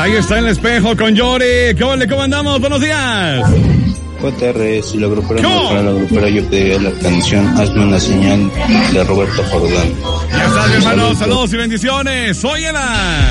Ahí está el espejo con Yori. ¿Cómo andamos? Buenos días. JR, si la grupera no para la grupera, yo pediría la canción Hazme una señal de Roberto Jordán. Ya está, mi hermano. Saludos y bendiciones. Óyela.